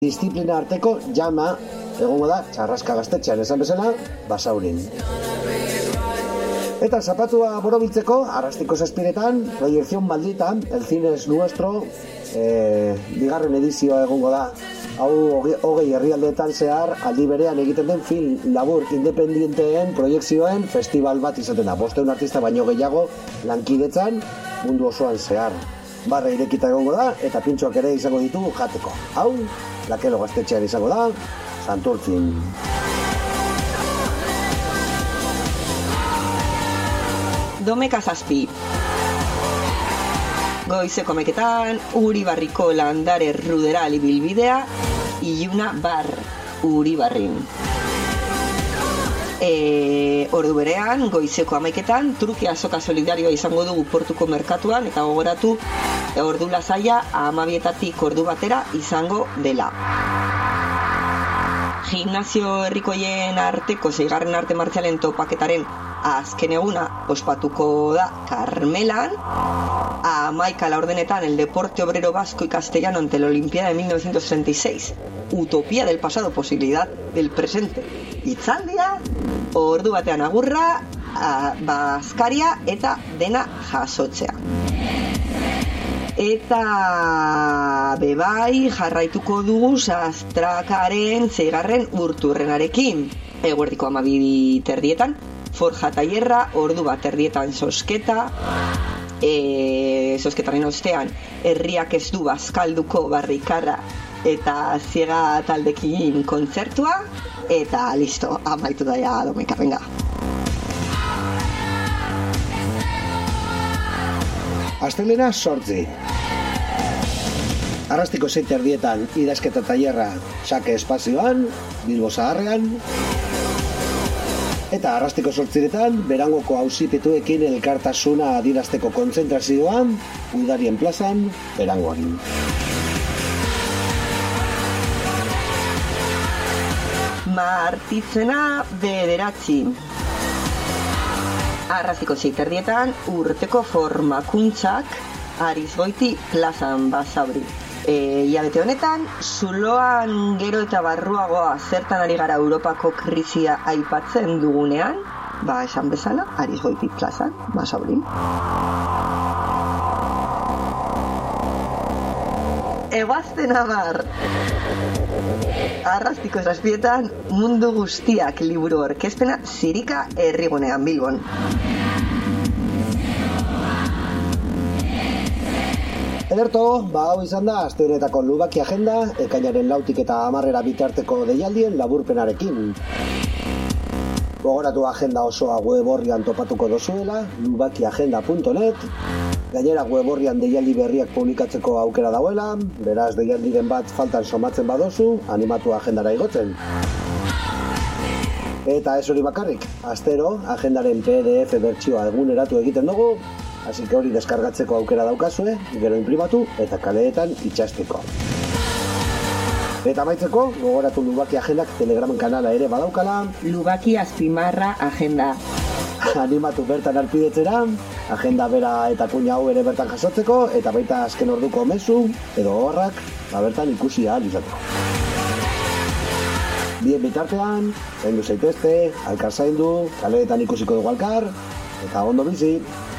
Disiplina arteko jama egongo da Txarraska gaztetxean esan bezala, Basaurin. Eta zapatua borobiltzeko, Arrastiko zazpiretan, Proyección Maldita, El Cine es Nuestro, bigarren edizioa egongo da. Hau hogei herrialdeetan zehar, aldi berean egiten den film labur independienteen proiekzioen festival bat izaten da. 500 artista baino gehiago lankidetzan mundu osoan zehar. Barra irekita egongo da, eta pintxoak ere izango ditugu jateko. Hau, Lakelo gaztetxean izango da, Santurtzin. Domeka 7. Goizeko 11:00, Uribarriko landare ruderal ibilbidea, Iluna bar Uribarrin. Ordu berean, goizeko 11:00, truke azoka solidarioa izango dugu portuko merkatuan, eta gogoratu ordu lasaia 12:00 ordu batera izango dela. Gimnasio herrikoien arteko 6. arte martzialen topaketaren azken eguna ospatuko da Karmelan. 11:00 laurdenetan el deporte obrero vasco y castellano ante la Olimpiada de 1936. Utopía del pasado, posibilidad del presente. Itzaldia, ordu batean agurra, Baskaria eta dena jasotzea. Eta bebai jarraituko dugu Sastrakaren 6. urturrenarekin. Eguerdiko 12:30, Forja Tailerra, ordu bat erdietan sosketa. Sosketaren ostean, herriak ez du bazkalduko barrikarra eta ziega taldekin kontzertua. Eta listo, amaitu daia Domeka, venga. Astelena 8. Arrastiko 7:00 idazketa tailerra Xake espazioan, Bilbo Zaharrean. Eta Arrastiko 8:00 Berangoko auzipetuekin elkartasuna adierazteko kontzentrazioan, Udarien plazan, Berangon. Martitzena 9. Arrastiko 6:00 urteko formakuntzak Arizgoiti plazan Basauri. Hilabete honetan, zuloan gero eta barruagoa zertan ari gara Europako krisia aipatzen dugunean, esan bezala, Arizgoiti plazan Basauri. Eguazten 10. Arrastiko 7:00 Mundu Guztiak liburu orkezpena Zirika herrigunean Bilbon. Ederto, hau izan da aste honetako Lubaki agenda, ekainaren 4 eta 10 bitarteko deialdien laburpenarekin. Gogoratu agenda osoa web orrian topatuko dozuela, lubakiagenda.net. Gainera web orrian deialdi berriak publikatzeko aukera dauela, beraz deialdiren bat faltan somatzen badozu, animatu agendara igotzen. Eta ez hori bakarrik, astero agendaren PDF bertsioa eguneratu egiten dugu, hasi que hori deskargatzeko aukera daukazue, gero inprimatu eta kaleetan itxasteko. Eta amaitzeko, gogoratu Lubaki agendak Telegram kanala ere badaukala. Lubaki azpimarra agenda. Animatu bertan arpidetzera, agenda bera eta kuña hau ere bertan jasotzeko, eta baita azken orduko mezu, edo horrak, bertan ikusi ahal izateko. Bien bitartean, zaindu zaitezte, alkar zaindu, kaleetan ikusiko dugu alkar, eta ondo bizi.